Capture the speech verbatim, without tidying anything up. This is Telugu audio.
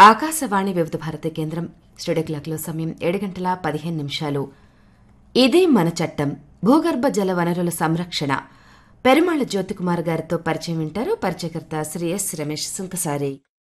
ఆకాశవాణి వివిధ భారతి కేంద్రం స్టూడియో క్లాక్లో సమయం ఏడు గంటల పదిహేను నిమిషాలు. ఇదే మన చట్టం భూగర్భ జల వనరుల సంరక్షణ పెరుమాళ జ్యోతికుమార్ గారితో పరిచయం వింటారు. పరిచయకర్త శ్రీ ఎస్ రమేష్ సుంకసారి.